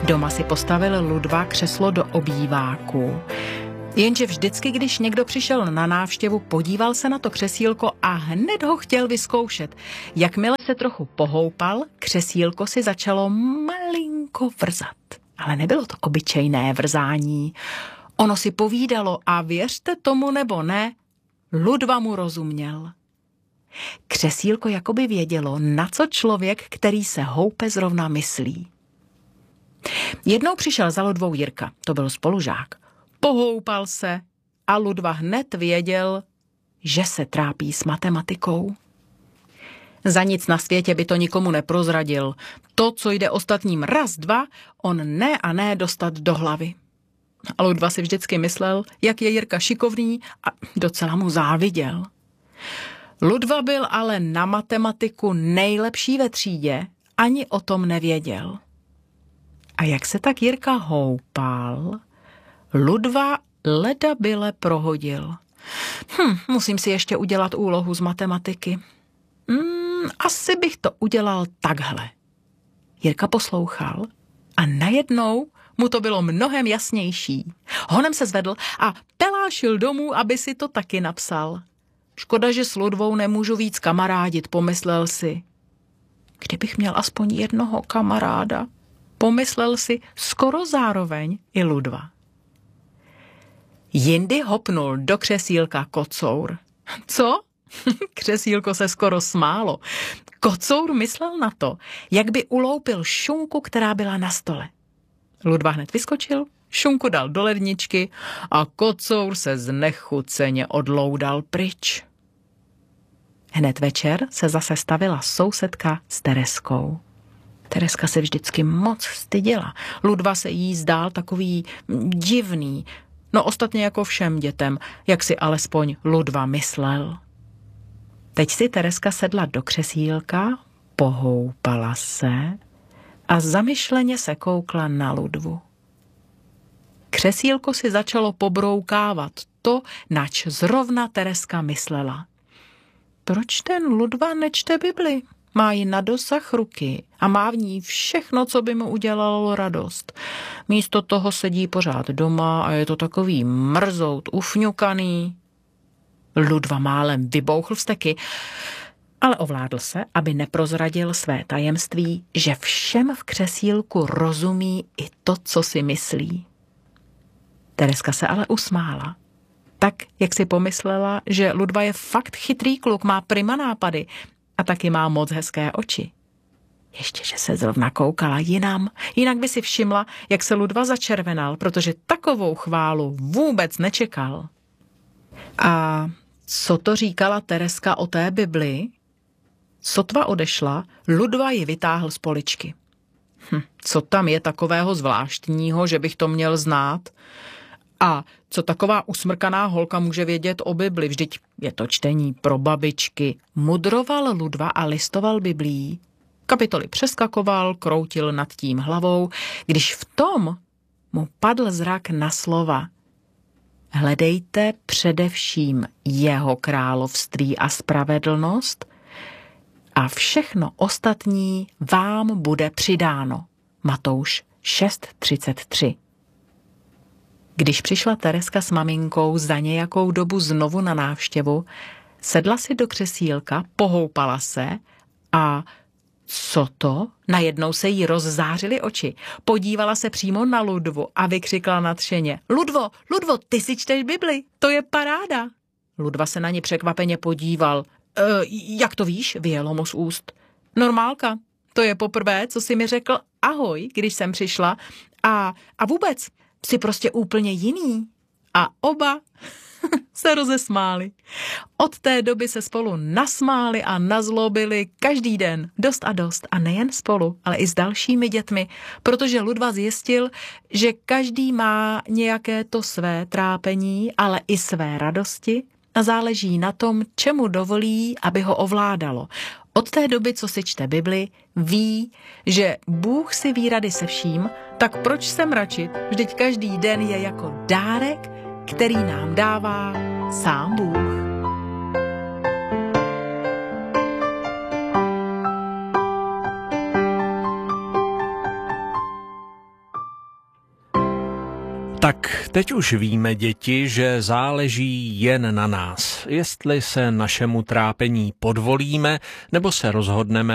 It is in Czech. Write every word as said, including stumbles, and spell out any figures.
Doma si postavil Ludva křeslo do obýváku. Jenže vždycky, když někdo přišel na návštěvu, podíval se na to křesílko a hned ho chtěl vyzkoušet. Jakmile se trochu pohoupal, křesílko si začalo malinko vrzat. Ale nebylo to obyčejné vrzání. Ono si povídalo a věřte tomu nebo ne, Ludva mu rozuměl. Křesílko jakoby vědělo, na co člověk, který se houpe, zrovna myslí. Jednou přišel za Ludvou Jirka, to byl spolužák. Pohoupal se a Ludva hned věděl, že se trápí s matematikou. Za nic na světě by to nikomu neprozradil. To, co jde ostatním raz, dva, on ne a ne dostat do hlavy. A Ludva si vždycky myslel, jak je Jirka šikovný a docela mu záviděl. Ludva byl ale na matematiku nejlepší ve třídě, ani o tom nevěděl. A jak se tak Jirka houpal, Ludva ledabyle prohodil. Hm, musím si ještě udělat úlohu z matematiky. Hmm, asi bych to udělal takhle. Jirka poslouchal a najednou mu to bylo mnohem jasnější. Honem se zvedl a pelášil domů, aby si to taky napsal. Škoda, že s Ludvou nemůžu víc kamarádit, pomyslel si. Kdybych měl aspoň jednoho kamaráda, pomyslel si skoro zároveň i Ludva. Jindy hopnul do křesílka kocour. Co? Křesílko se skoro smálo. Kocour myslel na to, jak by uloupil šunku, která byla na stole. Ludva hned vyskočil, šunku dal do ledničky a kocour se znechuceně odloudal pryč. Hned večer se zase stavila sousedka s Tereskou. Tereska se vždycky moc styděla. Ludva se jí zdál takový divný, no ostatně jako všem dětem, jak si alespoň Ludva myslel. Teď si Tereska sedla do křesílka, pohoupala se a zamyšleně se koukla na Ludvu. Křesílko si začalo pobroukávat to, nač zrovna Tereska myslela. Proč ten Ludva nečte Bibli? Má ji na dosah ruky a má v ní všechno, co by mu udělalo radost. Místo toho sedí pořád doma a je to takový mrzout, ufňukaný. Ludva málem vybouchl vzteky, ale ovládl se, aby neprozradil své tajemství, že všem v křesílku rozumí i to, co si myslí. Tereska se ale usmála. Tak, jak si pomyslela, že Ludva je fakt chytrý kluk, má prima nápady a taky má moc hezké oči. Ještě, že se zrovna koukala jinam, jinak by si všimla, jak se Ludva začervenal, protože takovou chválu vůbec nečekal. A co to říkala Tereska o té Bibli? Sotva odešla, Ludva ji vytáhl z poličky. Hm, co tam je takového zvláštního, že bych to měl znát? A co taková usmrkaná holka může vědět o Bibli? Vždyť je to čtení pro babičky. Mudroval Ludva a listoval Biblí. Kapitoly přeskakoval, kroutil nad tím hlavou, když v tom mu padl zrak na slova. Hledejte především jeho království a spravedlnost a všechno ostatní vám bude přidáno. Matouš šest třicet tři. Když přišla Tereska s maminkou za nějakou dobu znovu na návštěvu, sedla si do křesílka, pohoupala se a co to? Najednou se jí rozzářily oči. Podívala se přímo na Ludvu a vykřikla nadšeně. Ludvo, Ludvo, ty si čteš Bibli, to je paráda. Ludva se na ní překvapeně podíval. E, jak to víš? Vyjelo mu z úst. Normálka, to je poprvé, co jsi mi řekl ahoj, když jsem přišla a, a vůbec jsi prostě úplně jiný. A oba se rozesmáli. Od té doby se spolu nasmáli a nazlobili každý den, dost a dost. A nejen spolu, ale i s dalšími dětmi, protože Ludva zjistil, že každý má nějaké to své trápení, ale i své radosti a záleží na tom, čemu dovolí, aby ho ovládalo. Od té doby, co si čte Bibli, ví, že Bůh si ví rady se vším, tak proč se mračit? Vždyť každý den je jako dárek, který nám dává sám Bůh. Tak teď už víme, děti, že záleží jen na nás, jestli se našemu trápení podvolíme nebo se rozhodneme